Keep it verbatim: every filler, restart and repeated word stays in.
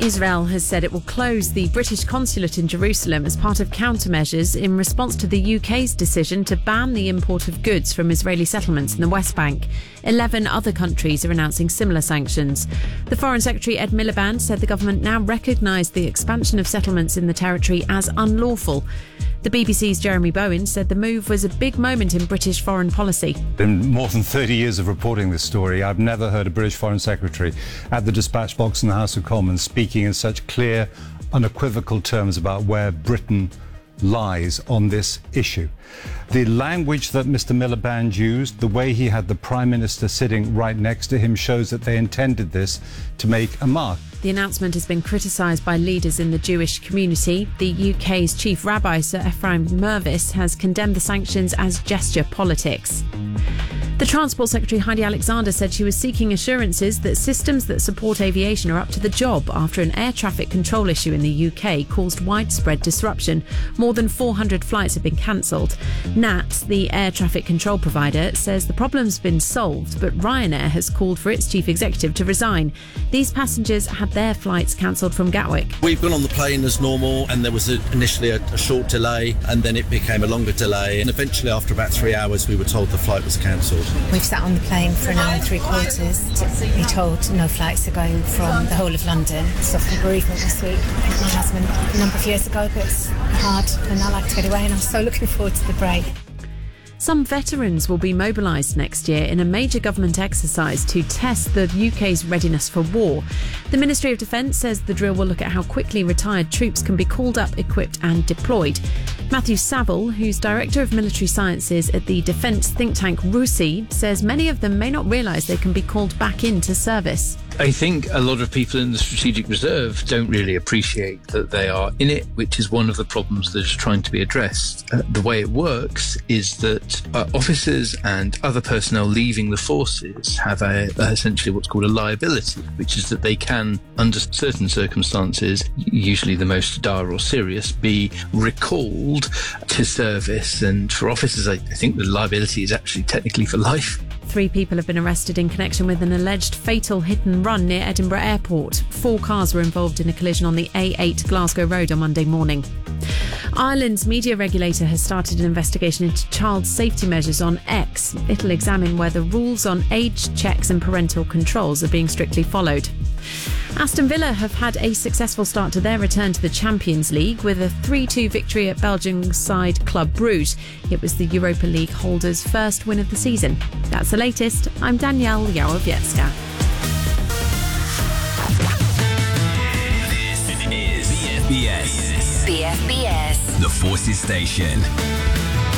Israel has said it will close the British consulate in Jerusalem as part of countermeasures in response to the U K's decision to ban the import of goods from Israeli settlements in the West Bank. Eleven other countries are announcing similar sanctions. The Foreign Secretary Ed Miliband said the government now recognised the expansion of settlements in the territory as unlawful. The B B C's Jeremy Bowen said the move was a big moment in British foreign policy. In more than thirty years of reporting this story, I've never heard a British Foreign Secretary at the dispatch box in the House of Commons speaking in such clear, unequivocal terms about where Britain lies on this issue. The language that Mr Miliband used, the way he had the Prime Minister sitting right next to him, shows that they intended this to make a mark. The announcement has been criticised by leaders in the Jewish community. The U K's chief rabbi, Sir Ephraim Mervis, has condemned the sanctions as gesture politics. The Transport Secretary Heidi Alexander said she was seeking assurances that systems that support aviation are up to the job after an air traffic control issue in the U K caused widespread disruption. More than four hundred flights have been cancelled. N A T, the air traffic control provider, says the problem's been solved, but Ryanair has called for its chief executive to resign. These passengers had their flights cancelled from Gatwick. We've gone on the plane as normal, and there was a, initially a, a short delay, and then it became a longer delay, and eventually after about three hours we were told the flight was cancelled. We've sat on the plane for an hour and three quarters to be told no flights are going from the whole of London. Suffered bereavement this week. My husband a number of years ago, but it's hard and I like to get away, and I'm so looking forward to the break. Some veterans will be mobilised next year in a major government exercise to test the U K's readiness for war. The Ministry of Defence says the drill will look at how quickly retired troops can be called up, equipped and deployed. Matthew Saville, who's Director of Military Sciences at the defence think tank RUSI, says many of them may not realise they can be called back into service. I think a lot of people in the Strategic Reserve don't really appreciate that they are in it, which is one of the problems that is trying to be addressed. Uh, the way it works is that uh, officers and other personnel leaving the forces have a, uh, essentially what's called a liability, which is that they can, under certain circumstances, usually the most dire or serious, be recalled to service. And for officers, I, I think the liability is actually technically for life. Three people have been arrested in connection with an alleged fatal hit and run near Edinburgh Airport. Four cars were involved in a collision on the A eight Glasgow Road on Monday morning. Ireland's media regulator has started an investigation into child safety measures on X. It'll examine whether rules on age checks and parental controls are being strictly followed. Aston Villa have had a successful start to their return to the Champions League with a three two victory at Belgian side Club Brugge. It was the Europa League holders' first win of the season. That's the latest. I'm Danielle Yarowiecka. This is B F B S. B F B S. The Forces Station.